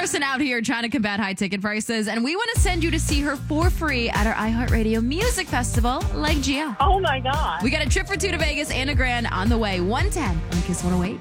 person out here trying to combat high ticket prices, and we want to send you to see her for free at our iHeartRadio Music Festival, like Gia. Oh, my God. We got a trip for two to Vegas and a grand on the way. 110 on Kiss 108.